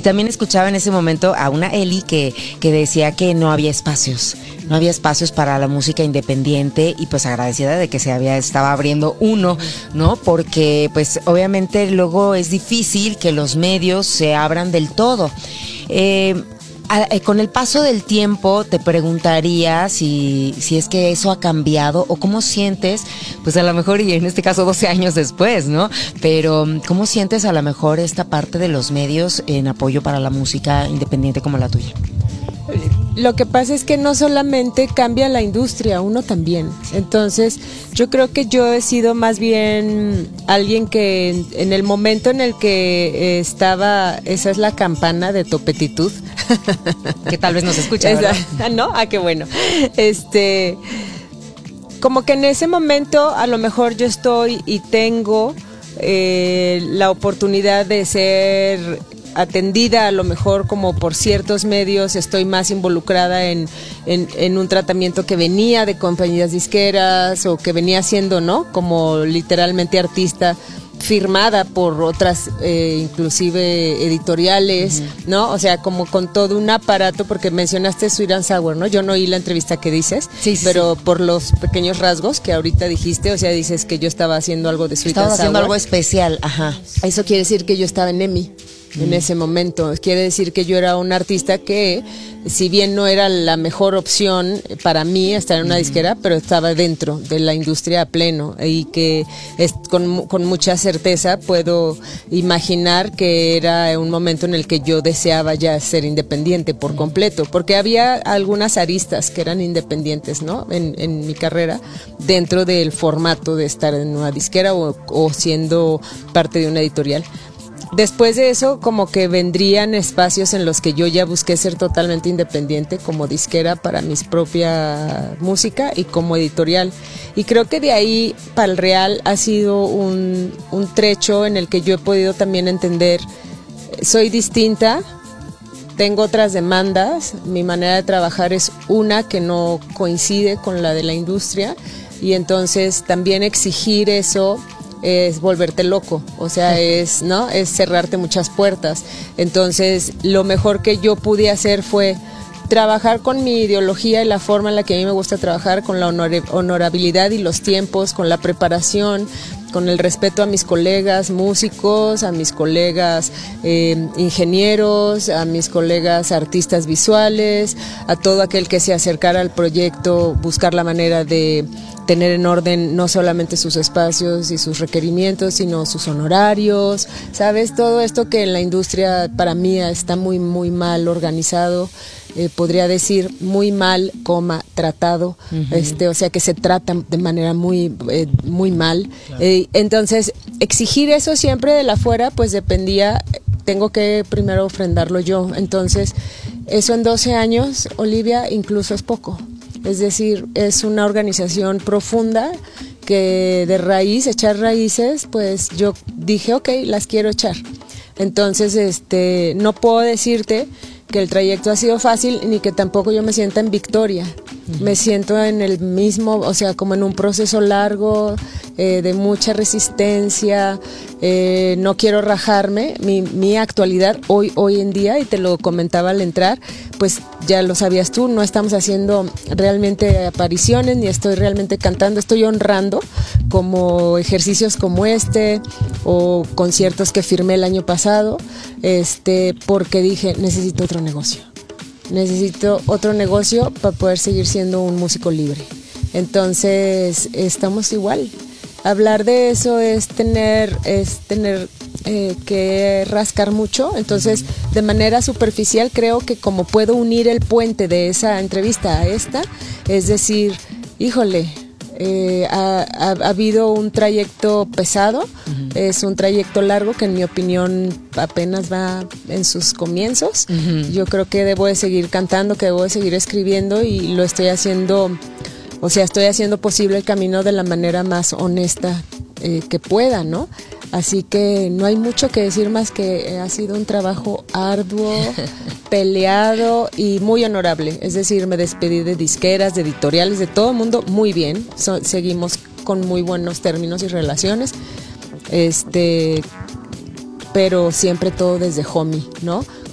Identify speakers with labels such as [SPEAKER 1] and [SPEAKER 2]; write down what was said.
[SPEAKER 1] también escuchaba en ese momento a una Eli que decía que no había espacios para la música independiente, y pues agradecida de que estaba abriendo uno, ¿no? Porque pues obviamente luego es difícil que los medios se abran del todo. Con el paso del tiempo te preguntaría si es que eso ha cambiado, o cómo sientes, pues a lo mejor, y en este caso 12 años después, ¿no? Pero ¿cómo sientes a lo mejor esta parte de los medios en apoyo para la música independiente como la tuya?
[SPEAKER 2] Lo que pasa es que no solamente cambia la industria, uno también. Entonces, yo creo que yo he sido más bien alguien que en el momento en el que estaba, esa es la campana de Topetitud.
[SPEAKER 1] Que tal vez nos escucha, ¿verdad?
[SPEAKER 2] ¿No? Qué bueno. Como que en ese momento a lo mejor yo estoy y tengo la oportunidad de ser atendida a lo mejor como por ciertos medios, estoy más involucrada en un tratamiento que venía de compañías disqueras, o que venía siendo, ¿no? Como literalmente artista firmada por otras inclusive editoriales, ¿no? O sea, como con todo un aparato, porque mencionaste Sweet and Sour, ¿no? Yo no oí la entrevista que dices, sí, pero por los pequeños rasgos que ahorita dijiste, o sea, dices que yo estaba haciendo algo de Sweet and Sour.
[SPEAKER 1] Estaba haciendo algo especial, ajá.
[SPEAKER 2] Eso quiere decir que yo estaba en EMI. En ese momento, quiere decir que yo era un artista que, si bien no era la mejor opción para mí estar en una disquera, pero estaba dentro de la industria a pleno, y que con mucha certeza puedo imaginar que era un momento en el que yo deseaba ya ser independiente por completo, porque había algunas aristas que eran independientes, ¿no? En mi carrera, dentro del formato de estar en una disquera o siendo parte de una editorial. Después de eso, como que vendrían espacios en los que yo ya busqué ser totalmente independiente como disquera para mi propia música y como editorial. Y creo que de ahí para el real ha sido un trecho en el que yo he podido también entender, soy distinta, tengo otras demandas, mi manera de trabajar es una que no coincide con la de la industria, y entonces también exigir eso es volverte loco, o sea, es cerrarte muchas puertas. Entonces, lo mejor que yo pude hacer fue trabajar con mi ideología y la forma en la que a mí me gusta trabajar, con la honorabilidad y los tiempos, con la preparación, con el respeto a mis colegas músicos, a mis colegas ingenieros, a mis colegas artistas visuales, a todo aquel que se acercara al proyecto, buscar la manera de tener en orden no solamente sus espacios y sus requerimientos, sino sus honorarios, ¿sabes? Todo esto que en la industria para mí está muy, muy mal organizado, podría decir muy mal, tratado, o sea que se trata de manera muy, muy mal. Claro. Entonces, exigir eso siempre de la afuera, pues dependía, tengo que primero ofrendarlo yo. Entonces, eso en 12 años, Olivia, incluso es poco. Es decir, es una organización profunda que de raíz, echar raíces, pues yo dije, ok, las quiero echar. Entonces, no puedo decirte que el trayecto ha sido fácil, ni que tampoco yo me sienta en victoria. Me siento en el mismo, o sea, como en un proceso largo, de mucha resistencia, no quiero rajarme. Mi actualidad hoy en día, y te lo comentaba al entrar, pues ya lo sabías tú, no estamos haciendo realmente apariciones, ni estoy realmente cantando, estoy honrando como ejercicios como o conciertos que firmé el año pasado, porque dije, necesito otro negocio para poder seguir siendo un músico libre. Entonces, estamos igual. Hablar de eso es tener que rascar mucho. Entonces, de manera superficial, creo que como puedo unir el puente de esa entrevista a esta, es decir, híjole, ha habido un trayecto pesado, es un trayecto largo que en mi opinión apenas va en sus comienzos. Yo creo que debo de seguir cantando, que debo de seguir escribiendo, y lo estoy haciendo, o sea, estoy haciendo posible el camino de la manera más honesta que pueda, ¿no? Así que no hay mucho que decir más que ha sido un trabajo arduo, peleado y muy honorable. Es decir, me despedí de disqueras, de editoriales, de todo el mundo muy bien. Seguimos con muy buenos términos y relaciones. Pero siempre todo desde homie, ¿no?